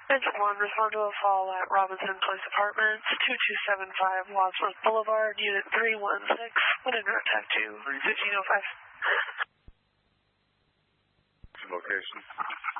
Engine 1, respond to a call at Robinson Place Apartments, 2275 Wadsworth Boulevard, Unit 316, when in route attack to 1505. Location.